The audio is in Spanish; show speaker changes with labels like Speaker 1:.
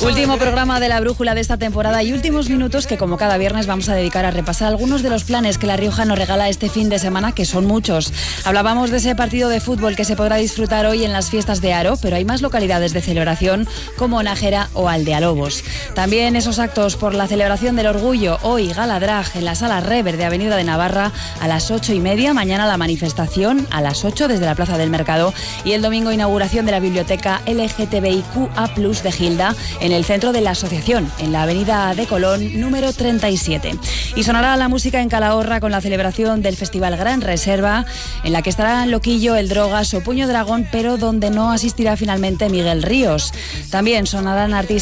Speaker 1: Último programa de La Brújula de esta temporada y últimos minutos que, como cada viernes, vamos a dedicar a repasar algunos de los planes que La Rioja nos regala este fin de semana, que son muchos. Hablábamos de ese partido de fútbol que se podrá disfrutar hoy en las fiestas de Haro, pero hay más localidades de celebración como Nájera o Aldealobos. También esos actos por la celebración del orgullo, hoy Gala Drag en la Sala Rever de Avenida de Navarra a las 8:30, mañana la manifestación a las 8 desde la Plaza del Mercado y el domingo inauguración de la biblioteca LGTBIQA+ de Gilda en el centro de la asociación, en la avenida de Colón, número 37. Y sonará la música en Calahorra con la celebración del Festival Gran Reserva, en la que estarán Loquillo, El Drogas o Puño Dragón, pero donde no asistirá finalmente Miguel Ríos. También sonarán artistas